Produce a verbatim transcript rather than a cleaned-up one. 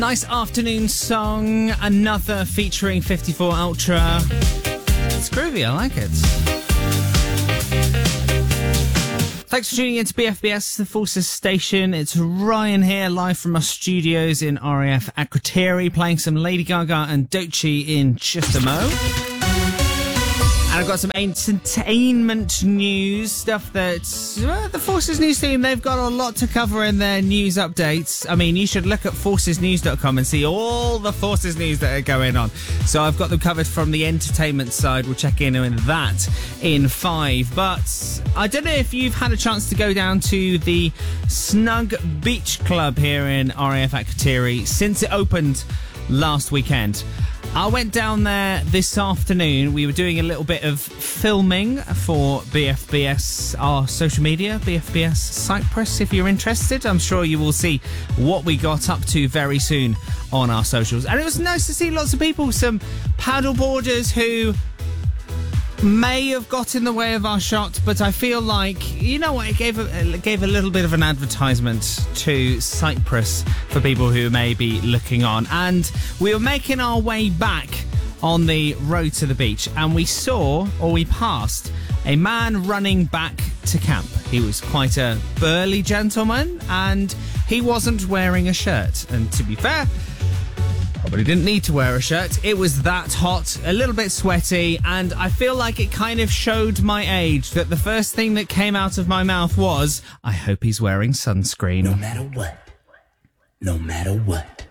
Nice afternoon song, another featuring fifty-four Ultra. It's groovy, I like it. Thanks for tuning in to B F B S, the Forces station. It's Ryan here, live from our studios in R A F Akrotiri, playing some Lady Gaga and Doechii in just a mo. And I've got some entertainment news, stuff that uh, the Forces News team, they've got a lot to cover in their news updates. I mean, you should look at forces news dot com and see all the Forces news that are going on. So I've got them covered from the entertainment side. We'll check in on that in five. But I don't know if you've had a chance to go down to the Snug Beach Club here in R A F Akrotiri since it opened last weekend. I went down there this afternoon. We were doing a little bit of filming for B F B S, our social media, B F B S Cyprus. If you're interested, I'm sure you will see what we got up to very soon on our socials. And it was nice to see lots of people, some paddleboarders who may have got in the way of our shot, but I feel like, you know what, it gave a, it gave a little bit of an advertisement to Cyprus for people who may be looking on. And we were making our way back on the road to the beach, and we saw, or we passed, a man running back to camp. He was quite a burly gentleman, and he wasn't wearing a shirt. And to be fair, but he didn't need to wear a shirt. It was that hot, a little bit sweaty, and I feel like it kind of showed my age that the first thing that came out of my mouth was, I hope he's wearing sunscreen. No matter what, no matter what,